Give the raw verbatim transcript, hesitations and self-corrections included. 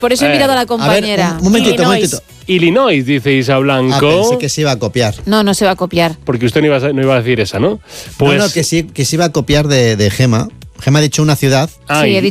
Por eso he Eh, mirado a la A ver, compañera. un, un momentito, un Illinois. momentito. Illinois, dice Isa Ah, Blanco. pensé que se iba a copiar. No, no se va a copiar. Porque usted no iba, a, no iba a decir esa, ¿no? Pues, no, no, que sí, que se iba a copiar de, de Gema. Gema ha dicho una ciudad. ah, Sí, y- he dicho